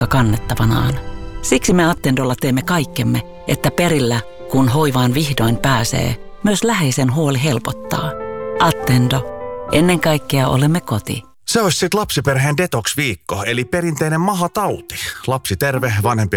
kannettavanaan. Siksi me Attendolla teemme kaikkemme, että perillä, kun hoivaan vihdoin pääsee, myös läheisen huoli helpottaa. Attendo. Ennen kaikkea olemme koti. Se olisi sit lapsiperheen detox-viikko, eli perinteinen mahatauti. Lapsi terve, vanhempien